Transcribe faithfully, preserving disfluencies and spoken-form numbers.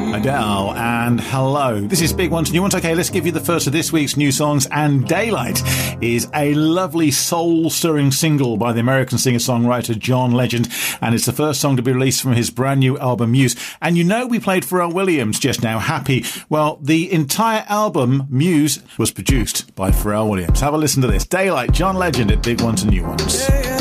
Adele and Hello. This is Big Ones, New Ones. Okay, let's give you the first of this week's new songs. And Daylight is a lovely soul-stirring single by the American singer-songwriter John Legend, and it's the first song to be released from his brand new album Muse. And you know we played Pharrell Williams just now, Happy. Well, the entire album Muse was produced by Pharrell Williams. Have a listen to this. Daylight, John Legend at Big Ones and New Ones.